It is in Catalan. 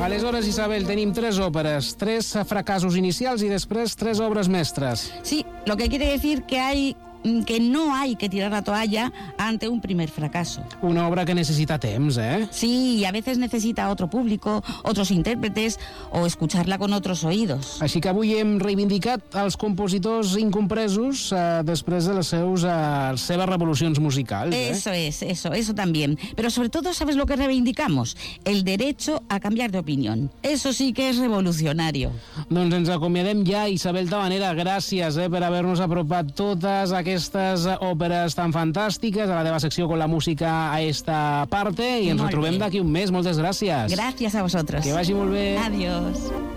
Aleshores, Isabel, tenim 3 òperes, 3 fracassos inicials i després 3 obres mestres. Sí, lo que quiere decir que no hay que tirar la toalla ante un primer fracaso. Una obra que necessita temps, eh? Sí, y a veces necesita otro público, otros intérpretes o escucharla con otros oídos. Així que avui hem reivindicat els compositors incompresos després de les seves revolucions musicals. Eso también. Pero sobre todo, ¿sabes lo que reivindicamos? El derecho a cambiar de opinión. Eso sí que es revolucionario. Doncs ens acomiadem ja, Isabel Tabanera, gràcies per haver-nos apropat totes aquestes òperes tan fantàstiques a la teva secció con la música a esta parte i ens retrobem d'aquí un mes. Moltes gràcies. Gracias a vosotros. Que vagi molt bé. Adiós.